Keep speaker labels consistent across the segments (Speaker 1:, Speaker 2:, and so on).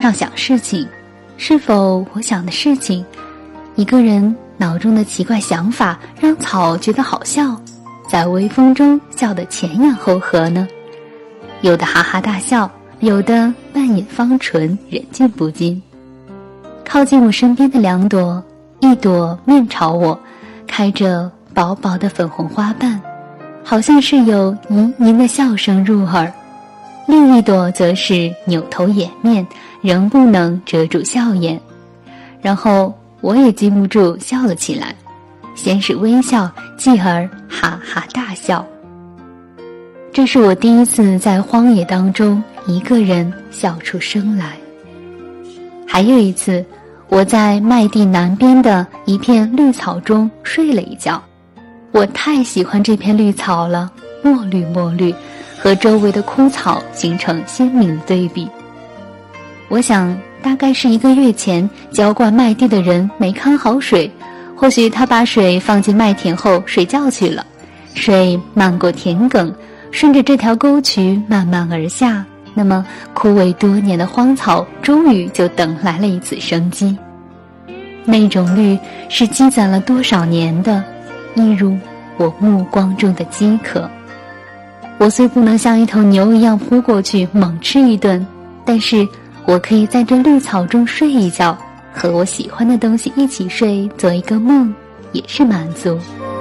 Speaker 1: 上想事情，是否我想的事情，一个人脑中的奇怪想法让草觉得好笑，在微风中笑得前仰后合呢？有的哈哈大笑，有的半掩方唇，忍俊不禁。靠近我身边的2朵，一朵面朝我，开着薄薄的粉红花瓣，好像是有盈盈的笑声入耳；另一朵则是扭头掩面，仍不能遮住笑颜。然后我也禁不住笑了起来，先是微笑，继而哈哈大笑。这是我第一次在荒野当中一个人笑出声来。还有一次，我在麦地南边的一片绿草中睡了一觉，我太喜欢这片绿草了，墨绿墨绿，和周围的枯草形成鲜明的对比。我想大概是1个月前浇灌麦地的人没看好水，或许他把水放进麦田后睡觉去了，水漫过田埂，顺着这条沟渠慢慢而下，那么枯萎多年的荒草终于就等来了一次生机。那种绿是积攒了多少年的，一如我目光中的饥渴。我虽不能像一头牛一样扑过去猛吃一顿，但是我可以在这绿草中睡一觉，和我喜欢的东西一起睡，做一个梦，也是满足。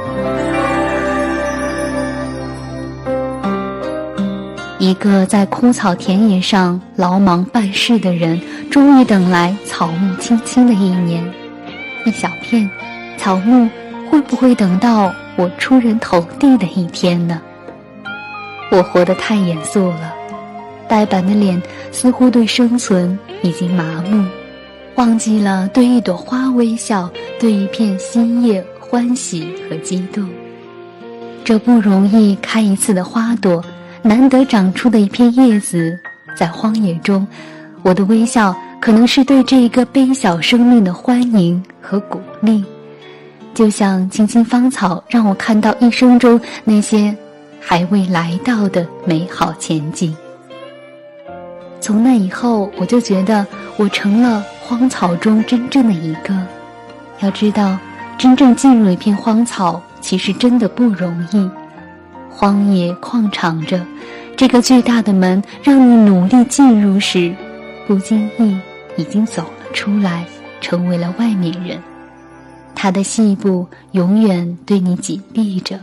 Speaker 1: 一个在枯草田野上劳忙办事的人，终于等来草木青青的一年。一小片草木会不会等到我出人头地的一天呢？我活得太严肃了，呆板的脸似乎对生存已经麻木，忘记了对一朵花微笑，对一片新叶欢喜和激动。这不容易开一次的花朵，难得长出的一片叶子，在荒野中，我的微笑可能是对这一个微小生命的欢迎和鼓励，就像青青芳草让我看到一生中那些还未来到的美好前景。从那以后，我就觉得我成了荒草中真正的一个。要知道，真正进入一片荒草，其实真的不容易。荒野旷敞着，这个巨大的门让你努力进入时，不经意已经走了出来，成为了外面人。他的细部永远对你紧闭着。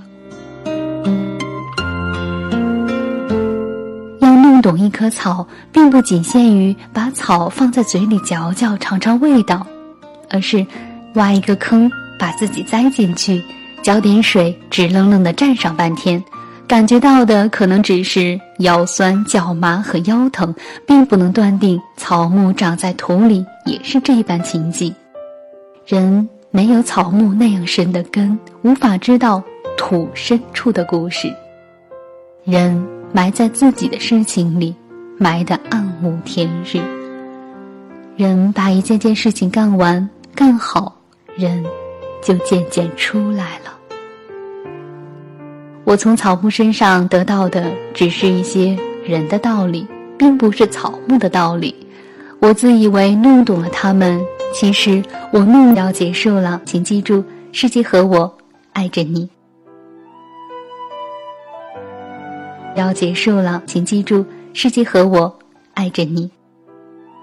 Speaker 1: 要弄懂一棵草，并不仅限于把草放在嘴里嚼嚼尝尝味道，而是挖一个坑，把自己栽进去，浇点水，直愣愣地站上半天，感觉到的可能只是腰酸脚麻和腰疼，并不能断定草木长在土里也是这一般情景。人没有草木那样深的根，无法知道土深处的故事。人埋在自己的事情里，埋得暗无天日。人把一件件事情干完干好，人就渐渐出来了。我从草木身上得到的只是一些人的道理，并不是草木的道理。我自以为弄懂了他们，其实我弄要结束了，请记住，世界和我爱着你。要结束了，请记住，世界和我爱着你。